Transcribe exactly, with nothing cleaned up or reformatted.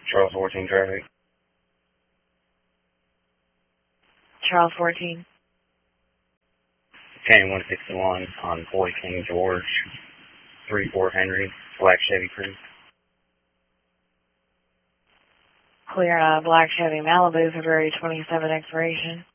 Charles fourteen traffic. Charles fourteen. County one sixty-one on Boy King George, three four Henry, black Chevy Cruze. Clear uh, black Chevy Malibu, February twenty-seventh expiration.